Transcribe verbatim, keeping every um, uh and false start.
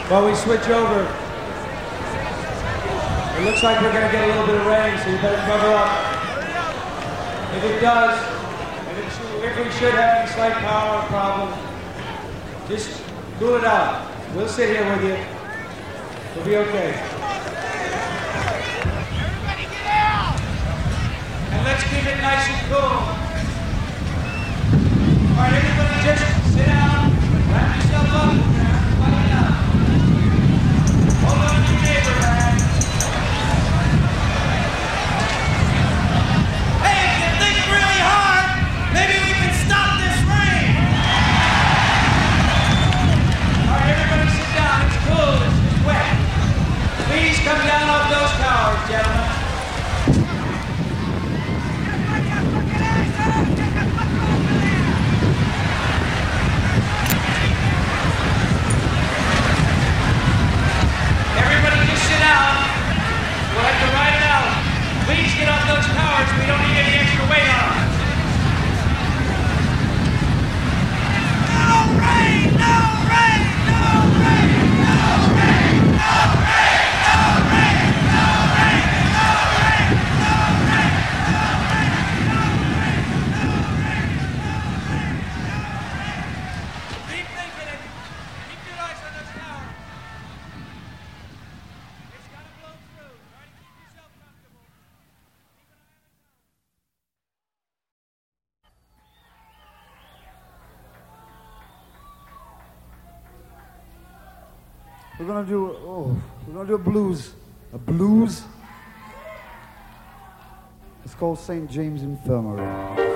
While we switch over, it looks like we're going to get a little bit of rain, so you better cover up. If it does, if, it should, if we should have any slight power problem, just cool it out. We'll sit here with you. We'll be okay. Everybody get out! And let's keep it nice and cool. All right, everybody just sit down, wrap yourself up, everybody out. Hold on to your neighbor, man. Hey, if you think really hard, maybe we can stop this rain! All right, everybody sit down. It's cool. It's just wet. Please come down off those towers, gentlemen. Everybody just sit down. We'll have to ride it out. Please get off those towers. We don't need any extra weight on them. No rain! No rain! No rain! No rain! No rain! No rain! No rain! No rain! No rain! No rain! No rain! No rain! Keep thinking it. Keep your eyes on those towers. It's gonna blow through. Try to keep yourself comfortable. Keep an eye on the We're gonna do oh, we're gonna do a blues, a blues. It's called Saint James Infirmary.